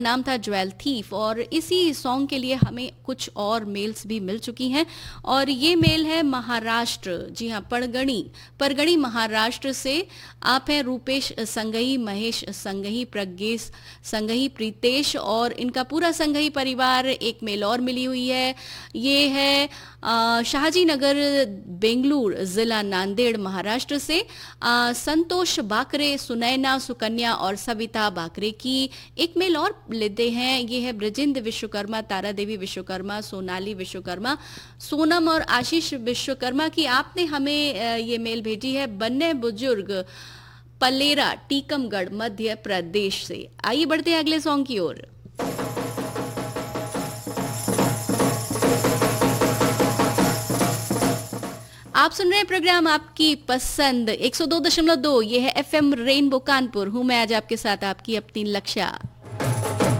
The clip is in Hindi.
नाम था ज्वेल थीफ, और इसी सॉन्ग के लिए हमें कुछ और मेल्स भी मिल चुकी हैं। और ये मेल है महाराष्ट्र, जी हाँ, परगणी महाराष्ट्र से। आप हैं रूपेश संगही, महेश संगही, प्रज्ञेश संगही, प्रीतेश और इनका पूरा संगही परिवार। एक मेल और मिली हुई है, ये है शाहजी नगर, बेंगलुरु जिला, नांदेड़ महाराष्ट्र से। संतोष बाकरे, सुनैना, सुकन्या और सविता बाकरे की एक मेल और लेते हैं। ये है ब्रजेंद्र विश्वकर्मा, तारा देवी विश्वकर्मा, सोनाली विश्वकर्मा, सोनम और आशीष विश्वकर्मा की। आपने हमें ये मेल भेजी है बन्ने बुजुर्ग, पलेरा, टीकमगढ़, मध्य प्रदेश से। आइए बढ़ते हैं अगले सॉन्ग की ओर। आप सुन रहे हैं प्रोग्राम आपकी पसंद 102.2। ये है एफएम रेनबो कानपुर। हूं मैं आज आपके साथ, आपकी अपनी लक्ष्या।